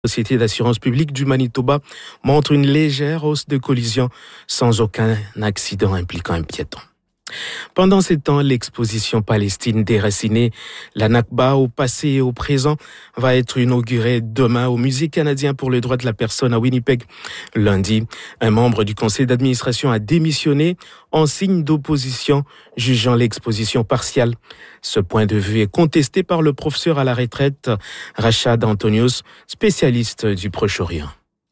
La Société d'assurance publique du Manitoba montre une légère hausse de collisions sans aucun accident impliquant un piéton. Pendant ces temps, l'exposition Palestine déracinée, la Nakba au passé et au présent, va être inaugurée demain au Musée canadien pour les droits de la personne à Winnipeg. Lundi, un membre du conseil d'administration a démissionné en signe d'opposition, jugeant l'exposition partiale. Ce point de vue est contesté par le professeur à la retraite Rachad Antonius, spécialiste du Proche-Orient.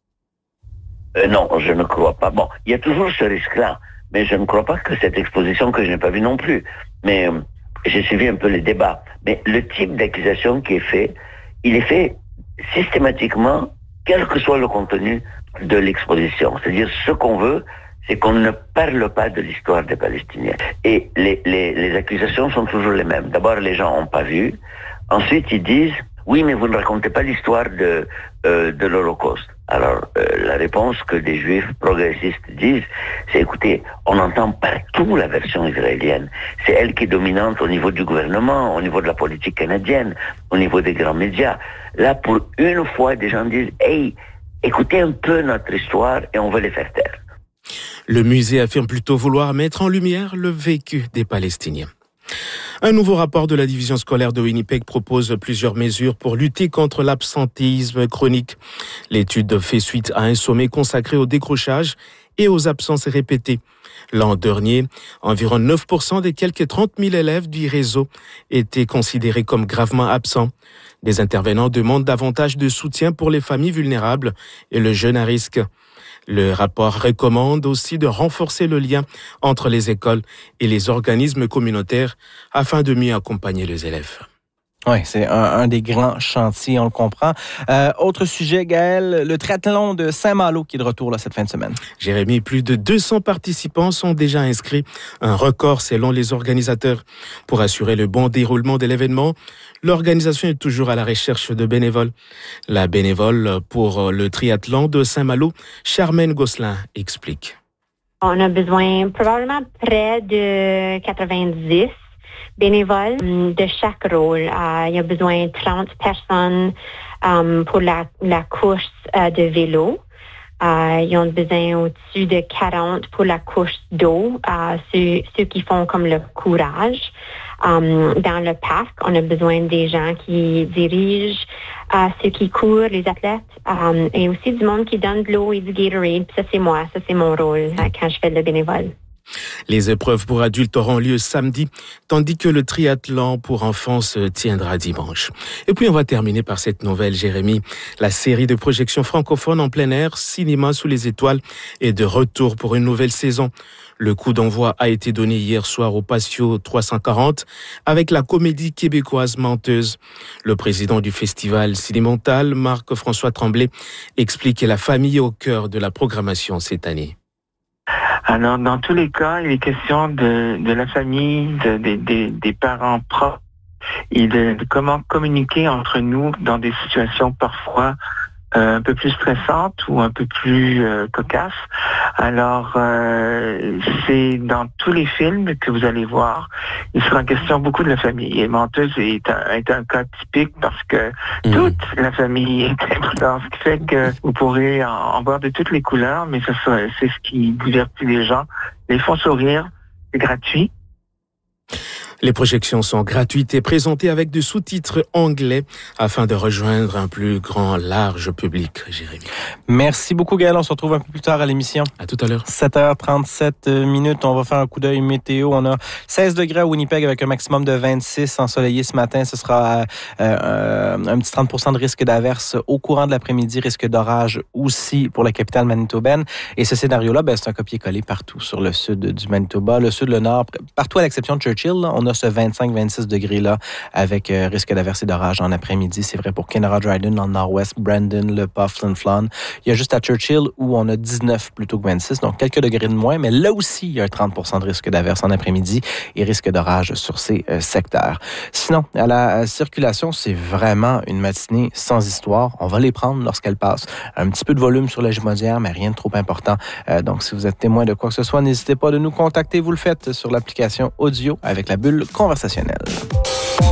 Non, je ne crois pas. Bon, il y a toujours ce risque-là. Mais je ne crois pas que cette exposition, que je n'ai pas vue non plus, mais j'ai suivi un peu les débats. Mais le type d'accusation qui est fait, il est fait systématiquement, quel que soit le contenu de l'exposition. C'est-à-dire, ce qu'on veut, c'est qu'on ne parle pas de l'histoire des Palestiniens. Et les accusations sont toujours les mêmes. D'abord, les gens n'ont pas vu. Ensuite, ils disent, oui, mais vous ne racontez pas l'histoire de l'Holocauste. Alors, la réponse que des juifs progressistes disent, c'est écoutez, on entend partout la version israélienne. C'est elle qui est dominante au niveau du gouvernement, au niveau de la politique canadienne, au niveau des grands médias. Là, pour une fois, des gens disent, hey, écoutez un peu notre histoire et on veut les faire taire. Le musée affirme plutôt vouloir mettre en lumière le vécu des Palestiniens. Un nouveau rapport de la division scolaire de Winnipeg propose plusieurs mesures pour lutter contre l'absentéisme chronique. L'étude fait suite à un sommet consacré au décrochage et aux absences répétées. L'an dernier, environ 9% des quelques 30 000 élèves du réseau étaient considérés comme gravement absents. Des intervenants demandent davantage de soutien pour les familles vulnérables et le jeune à risque. Le rapport recommande aussi de renforcer le lien entre les écoles et les organismes communautaires afin de mieux accompagner les élèves. Oui, c'est un des grands chantiers, on le comprend. Autre sujet, Gaël, le triathlon de Saint-Malo qui est de retour là, cette fin de semaine. Jérémy, plus de 200 participants sont déjà inscrits. Un record selon les organisateurs. Pour assurer le bon déroulement de l'événement, l'organisation est toujours à la recherche de bénévoles. La bénévole pour le triathlon de Saint-Malo, Charmaine Gosselin, explique. On a besoin probablement près de 90 bénévoles de chaque rôle. Il y a besoin de 30 personnes pour la course de vélo. Ils ont besoin au-dessus de 40 pour la course d'eau, ceux qui font comme le courage. Dans le parc, on a besoin des gens qui dirigent ceux qui courent, les athlètes, et aussi du monde qui donne de l'eau et du Gatorade. Ça, c'est moi. Ça, c'est mon rôle quand je fais le bénévole. Les épreuves pour adultes auront lieu samedi, tandis que le triathlon pour enfants se tiendra dimanche. Et puis on va terminer par cette nouvelle, Jérémy. La série de projections francophones en plein air, Cinéma sous les étoiles, est de retour pour une nouvelle saison. Le coup d'envoi a été donné hier soir au Patio 340 avec la comédie québécoise Menteuse. Le président du festival Cinémental, Marc-François Tremblay, explique la famille au cœur de la programmation cette année. Alors, dans tous les cas, il est question de la famille, des parents proches et de comment communiquer entre nous dans des situations parfois un peu plus stressantes ou un peu plus cocasses. Alors, c'est dans tous les films que vous allez voir, il sera question beaucoup de la famille. Et Menteuse est un cas typique parce que toute la famille est importante, ce qui fait que vous pourrez en voir de toutes les couleurs, mais c'est ce qui divertit les gens, les font sourire, c'est gratuit. Les projections sont gratuites et présentées avec des sous-titres anglais afin de rejoindre un plus grand, large public, Jérémy. Merci beaucoup, Gaël. On se retrouve un peu plus tard à l'émission. À tout à l'heure. 7h37 minutes. On va faire un coup d'œil météo. On a 16 degrés à Winnipeg avec un maximum de 26 ensoleillé ce matin. Ce sera un petit 30% de risque d'averse au courant de l'après-midi, risque d'orage aussi pour la capitale manitobaine. Et ce scénario-là, c'est un copier-coller partout sur le sud du Manitoba, le sud, le nord, partout à l'exception de Churchill. Là, on a ce 25-26 degrés-là avec risque d'averse et d'orage en après-midi. C'est vrai pour Kenora-Dryden dans le nord-ouest, Brandon, Le Pas, Flin-Flon. Il y a juste à Churchill où on a 19 plutôt que 26, donc quelques degrés de moins, mais là aussi, il y a un 30% de risque d'averse en après-midi et risque d'orage sur ces secteurs. Sinon, à la circulation, c'est vraiment une matinée sans histoire. On va les prendre lorsqu'elle passe. Un petit peu de volume sur la Jumodière, mais rien de trop important. Donc, si vous êtes témoin de quoi que ce soit, n'hésitez pas de nous contacter. Vous le faites sur l'application audio avec la bulle conversationnelle.